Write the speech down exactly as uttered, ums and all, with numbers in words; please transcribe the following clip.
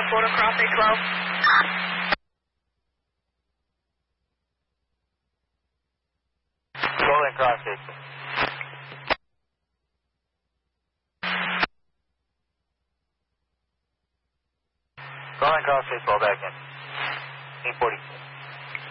Florida Cross eight twelve. Golden Cross eight twelve. Golden Cross eight twelve back in. eight forty.